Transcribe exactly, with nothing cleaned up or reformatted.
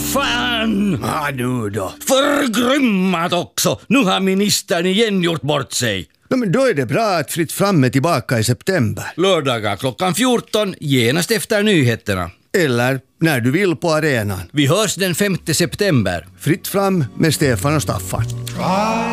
Fan! Ja, nu då. Förgrymmat också! Nu har ministern igen gjort bort sig. No, men då är det bra att Fritt fram är tillbaka i september. Lördagar klockan fjorton, genast efter nyheterna. Eller när du vill på arenan. Vi hörs den femte september. Fritt fram med Stefan och Staffan.